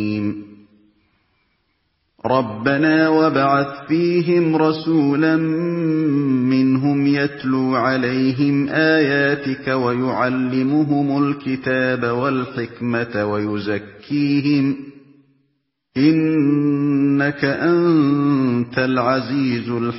رَبَّنَا وَابْعَثْ فِيهِمْ رَسُولًا مِّنْهُمْ يَتْلُو عَلَيْهِمْ آيَاتِكَ وَيُعَلِّمُهُمُ الْكِتَابَ وَالْحِكْمَةَ وَيُزَكِّيهِمْ ۚ إِنَّكَ أَنتَ الْعَزِيزُ الْحَكِيمُ